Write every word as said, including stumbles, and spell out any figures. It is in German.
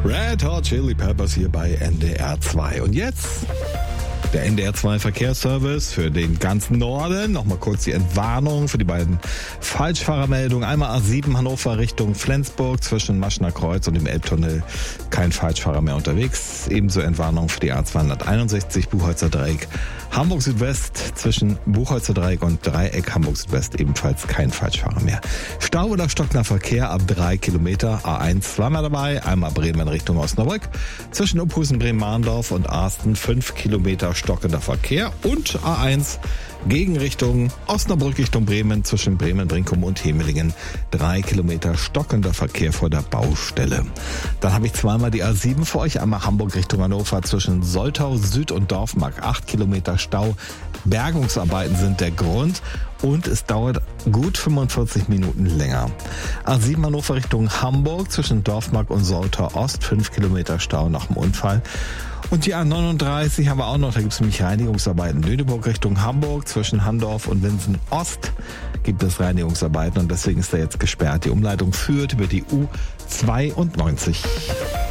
Red Hot Chili Peppers hier bei N D R zwei. Und jetzt der N D R zwei Verkehrsservice für den ganzen Norden. Nochmal kurz die Entwarnung für die beiden Falschfahrermeldungen. Einmal A sieben Hannover Richtung Flensburg zwischen Maschner Kreuz und dem Elbtunnel. Kein Falschfahrer mehr unterwegs. Ebenso Entwarnung für die A zweihunderteinundsechzig Buchholzer Dreieck Hamburg Südwest zwischen Buchholzer Dreieck und Dreieck Hamburg Südwest ebenfalls kein Falschfahrer mehr. Stau oder stockender Verkehr ab drei Kilometer. A eins zweimal dabei. Einmal Bremen Richtung Osnabrück zwischen Uphusen, Bremen-Mahndorf und Arsten fünf Kilometer stockender Verkehr. Und A eins Gegenrichtung Osnabrück Richtung Bremen zwischen Bremen-Brinkum und Hemelingen. Drei Kilometer stockender Verkehr vor der Baustelle. Dann habe ich zweimal die A sieben für euch. Einmal Hamburg Richtung Hannover zwischen Soltau Süd und Dorfmark. Acht Kilometer Stau. Bergungsarbeiten sind der Grund. Und es dauert gut fünfundvierzig Minuten länger. A sieben Hannover Richtung Hamburg zwischen Dorfmark und Soltau Ost. Fünf Kilometer Stau nach dem Unfall. Und die A neununddreißig haben wir auch noch, da gibt es nämlich Reinigungsarbeiten. Lüneburg Richtung Hamburg, zwischen Handorf und Winsen Ost gibt es Reinigungsarbeiten und deswegen ist er jetzt gesperrt. Die Umleitung führt über die U zweiundneunzig.